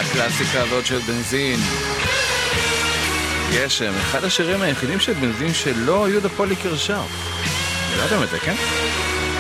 הקלאסיקה הזאת של בנזין. גשם, אחד השירים היחידים של בנזין שלא יהודה פוליקר שר. ידעתם את זה, כן?